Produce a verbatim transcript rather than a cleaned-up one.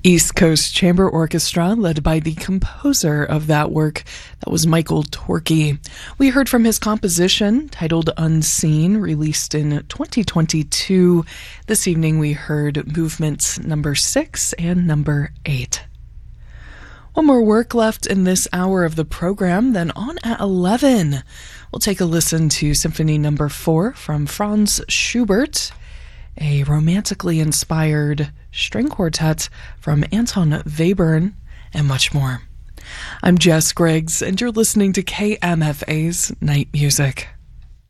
East Coast Chamber Orchestra, led by the composer of that work. That was Michael Torke. We heard from his composition titled Unseen, released in twenty twenty-two. This evening we heard movements number six and number eight. One more work left in this hour of the program, then on at eleven, we'll take a listen to Symphony number four from Franz Schubert, a romantically inspired string quartet from Anton Webern, and much more. I'm Jess Griggs, and you're listening to K M F A's Night Music.